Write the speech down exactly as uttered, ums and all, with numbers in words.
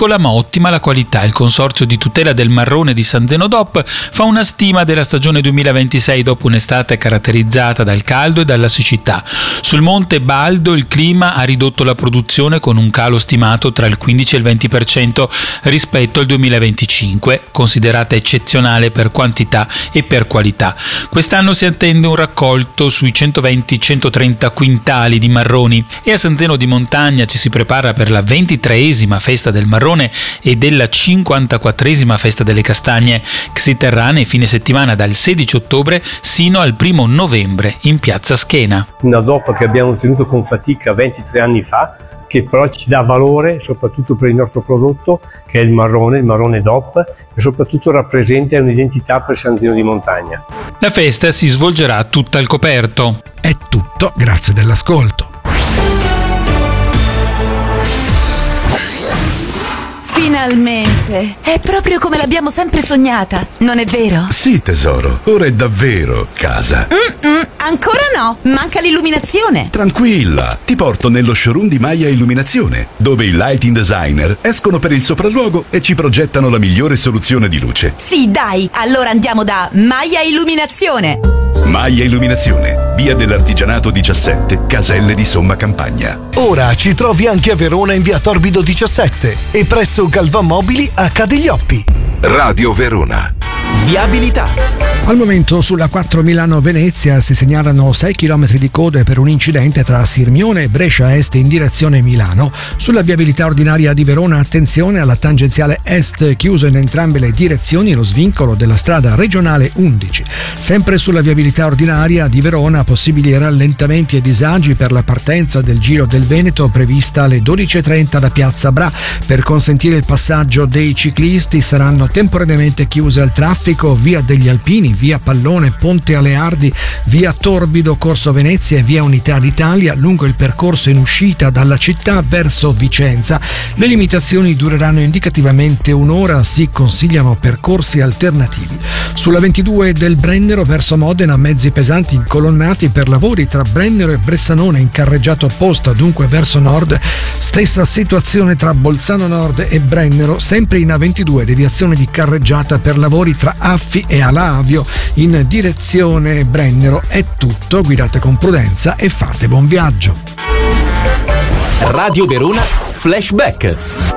piccola ma ottima la qualità. Il consorzio di tutela del marrone di San Zeno D O P fa una stima della stagione duemilaventisei dopo un'estate caratterizzata dal caldo e dalla siccità. Sul monte Baldo il clima ha ridotto la produzione con un calo stimato tra il quindici e il venti per cento rispetto al duemilaventicinque, considerata eccezionale per quantità e per qualità. Quest'anno si attende un raccolto sui centoventi centotrenta quintali di marroni e a San Zeno di Montagna ci si prepara per la ventitreesima festa del marrone e della cinquantaquattresima festa delle castagne, che si terrà nei fine settimana dal sedici ottobre sino al primo novembre in piazza Schena. Una D O P che abbiamo ottenuto con fatica ventitré anni fa, che però ci dà valore soprattutto per il nostro prodotto, che è il marrone, il marrone D O P, e soprattutto rappresenta un'identità per San Zeno di Montagna. La festa si svolgerà tutta al coperto. È tutto, grazie dell'ascolto. Finalmente! È proprio come l'abbiamo sempre sognata, non è vero? Sì, tesoro, ora è davvero casa. Mm-mm, ancora no, manca l'illuminazione. Tranquilla, ti porto nello showroom di Maya Illuminazione, dove i lighting designer escono per il sopralluogo e ci progettano la migliore soluzione di luce. Sì, dai, allora andiamo da Maya Illuminazione. Maya Illuminazione, via dell'Artigianato diciassette, Caselle di Somma Campagna. Ora ci trovi anche a Verona in via Torbido diciassette e presso Galvan Mobili a Cadiglioppi. Radio Verona. Viabilità. Al momento sulla quattro Milano-Venezia si segnalano sei chilometri di code per un incidente tra Sirmione e Brescia Est in direzione Milano. Sulla viabilità ordinaria di Verona attenzione alla tangenziale est, chiuso in entrambe le direzioni lo svincolo della strada regionale undici. Sempre sulla viabilità ordinaria di Verona possibili rallentamenti e disagi per la partenza del Giro del Veneto prevista alle dodici e trenta da Piazza Bra. Per consentire il passaggio dei ciclisti saranno temporaneamente chiuse al traffico via degli Alpini, via Pallone, Ponte Aleardi, via Torbido, Corso Venezia e via Unità d'Italia lungo il percorso in uscita dalla città verso Vicenza. Le limitazioni dureranno indicativamente un'ora, si consigliano percorsi alternativi. Sulla ventidue del Brennero verso Modena mezzi pesanti incolonnati per lavori tra Brennero e Bressanone in carreggiata opposta, dunque verso nord. Stessa situazione tra Bolzano Nord e Brennero, sempre in A ventidue, deviazione di carreggiata per lavori tra Affi e Alavio in direzione Brennero. È tutto, guidate con prudenza e fate buon viaggio. Radio Verona Flashback.